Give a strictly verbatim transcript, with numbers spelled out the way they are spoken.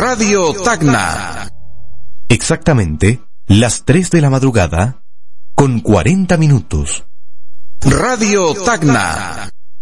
Radio Tacna. Exactamente las tres de la madrugada con cuarenta minutos. Radio Tacna.